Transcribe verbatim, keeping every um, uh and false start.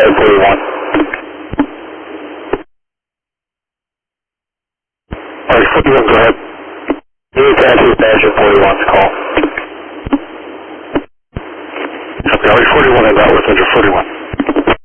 Badger forty-one. Alright, forty-one, go ahead. New taxi, Badger forty-one's call. Okay, Alright, forty-one is out with Badger forty-one.